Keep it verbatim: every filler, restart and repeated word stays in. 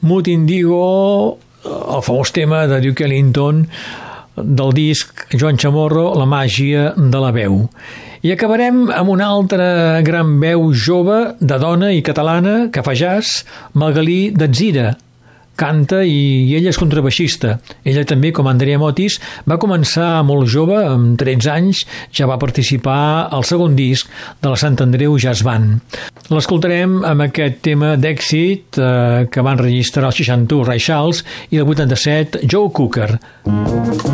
Mood Indigo, el famós tema de Duke Ellington del disc Joan Chamorro, La màgia de la veu. I acabarem amb una altra gran veu jove, de dona i catalana, que fa jazz, Magalí Datzira. Canta i ella és contrabaixista. Ella també, com Andrea Motis, va començar molt jove, amb tretze anys, ja va participar al segon disc de la Sant Andreu Jazz Band. L'escoltarem amb aquest tema d'èxit eh, que van registrar el seixanta-u Ray Charles i el vuitanta-set Joe Cocker.